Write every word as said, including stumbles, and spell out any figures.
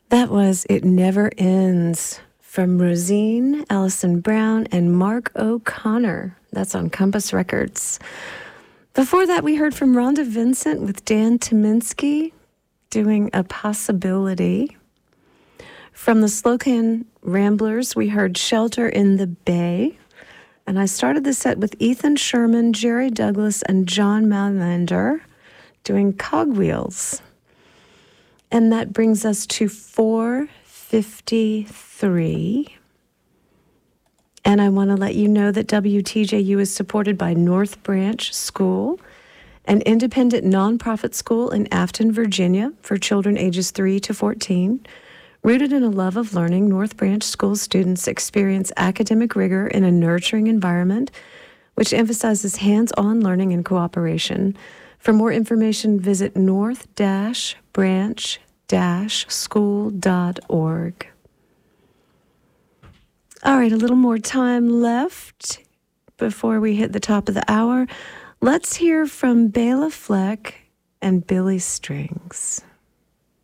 That was It Never Ends from Rosine, Allison Brown, and Mark O'Connor. That's on Compass Records. Before that, we heard from Rhonda Vincent with Dan Tyminski doing A Possibility. From the Slocan Ramblers, we heard Shelter in the Bay. And I started the set with Ethan Sherman, Jerry Douglas, and John Malander doing Cogwheels. And that brings us to four fifty-three. And I want to let you know that W T J U is supported by North Branch School, an independent nonprofit school in Afton, Virginia, for children ages three to fourteen. Rooted in a love of learning, North Branch School students experience academic rigor in a nurturing environment, which emphasizes hands-on learning and cooperation. For more information, visit north branch school dot org. All right, a little more time left before we hit the top of the hour. Let's hear from Bela Fleck and Billy Strings.